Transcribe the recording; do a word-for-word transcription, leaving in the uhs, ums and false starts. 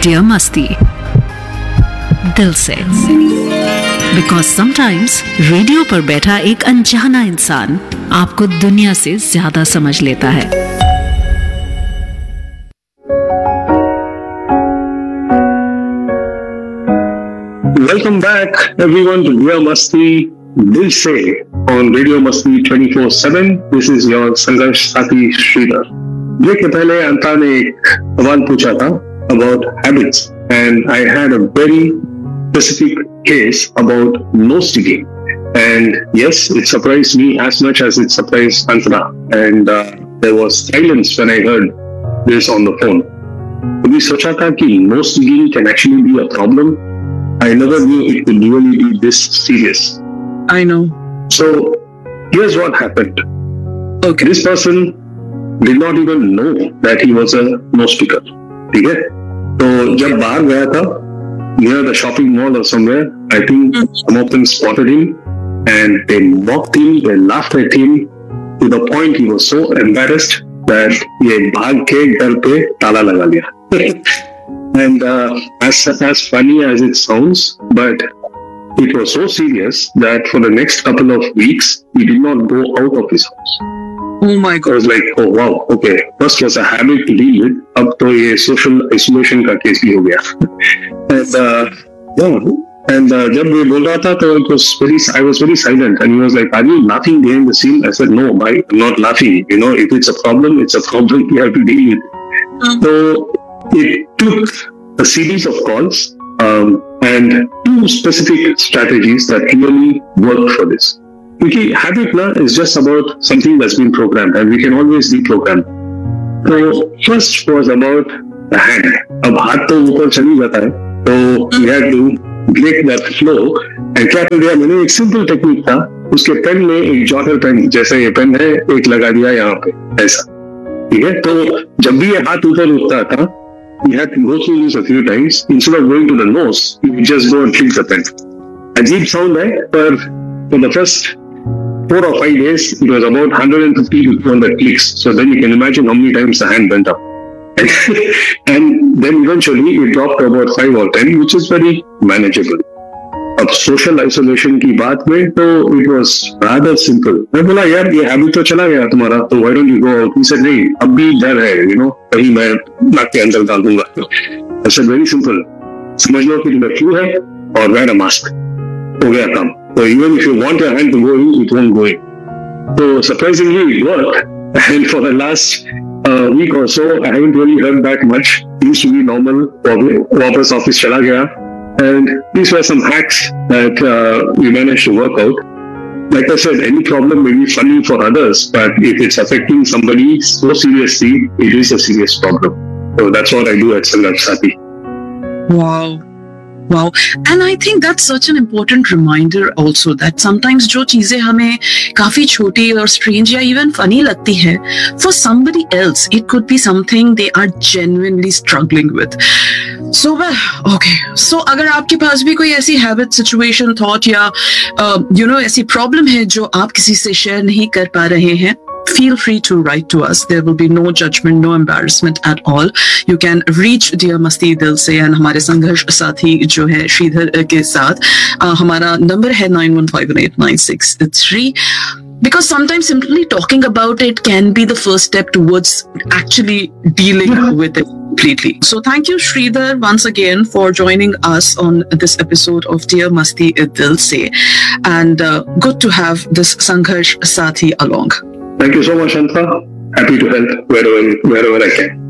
Dear मस्ती दिल से। बिकॉज समटाइम्स रेडियो पर बैठा एक अनजाना इंसान आपको दुनिया से ज्यादा समझ लेता है। Welcome back everyone to Dear Masti Dil Se on Radio Masti twenty-four seven. This is your संघर्ष साथी श्रीधर। ब्रेक के पहले अंता ने एक सवाल पूछा था about habits and I had a very specific case about nose digging and yes, it surprised me as much as it surprised Antana and uh, there was silence when I heard this on the phone. कभी सोचा था कि nose digging can actually be a problem? I never knew it would really be this serious. I know. So, here's what happened. Okay. This person did not even know that he was a nose picker. ठीक है? तो जब बाहर गया था, near the shopping mall or somewhere, I think mm. some of them spotted him and they mocked him, they laughed at him to the point he was so embarrassed that ये भाग के घर पे ताला लगा लिया. And uh, as as funny as it sounds, but it was so serious that for the next couple of weeks, he did not go out of his house. Oh my God! I was like, oh wow, okay. First was a habit to deal with. अब तो ये social isolation का case भी हो गया. And uh, yeah, and uh, जब ये बोल रहा था तो it was very, I was very silent, and he was like, "Are you laughing behind the scene?" I said, "No, I'm not laughing. You know, if it's a problem, it's a problem. We have to deal with it." Mm. So it took a series of calls um, and two specific strategies that really worked for this. Because habit na is just about something that's been programmed and we can always deprogram. So first was about the hand. अब हाथ तो ऊपर चली जाता है, तो we had to break that flow and क्या कर दिया मैंने एक simple technique था, उसके पेन में एक जॉटर पेन जैसे ये पेन है एक लगा दिया यहाँ पे ऐसा, ठीक है? तो जब भी ये हाथ ऊपर उठता था, we had to go through this a few times. Instead of going to the nose, you just go and click the pen. अजीब sound है, पर for the first four or five days, it was about one hundred fifty to two hundred clicks. So then you can imagine how many times the hand went up. And then eventually it dropped to about five or ten, which is very manageable. अब social isolation की बात में तो it was rather simple. मैं बोला यार ये habit तो चला गया तुम्हारा, तो why don't you go out? He said नहीं, अब भी डर है, you know, कहीं मैं नाक के अंदर डाल दूंगा. I said very simple. समझ लो कि तुम्हें फ्लू है और wear a mask. हो गया काम. So even if you want your hand to go in, it won't go in. So surprisingly it worked. And for the last uh, week or so, I haven't really heard back much. It used to be normal. वापस office चला गया. And these were some hacks that uh, we managed to work out. Like I said, any problem may be funny for others, but if it's affecting somebody so seriously, it is a serious problem. So that's what I do at Sangharsh Saathi. Wow. Wow. And I think that's such an important reminder also that sometimes जो चीजें हमें काफी छोटी और strange या even funny लगती है, for somebody else it could be something they are genuinely struggling with. So well, okay. So अगर आपके पास भी कोई ऐसी habit, situation, thought या uh, you know ऐसी problem है जो आप किसी से share नहीं कर पा रहे हैं, feel free to write to us. There will be no judgment, no embarrassment at all. You can reach Dear Masti Dil Se and हमारे संघर्ष साथी जो है श्रीधर के साथ uh, हमारा number है nine one five one eight nine six three. Because sometimes simply talking about it can be the first step towards actually dealing with it completely. So thank you, Sridhar, once again for joining us on this episode of Dear Masti Dil Se. And uh, good to have this Sangharsh Sathi along. Thank you so much, Anta. Happy to help wherever, wherever I can.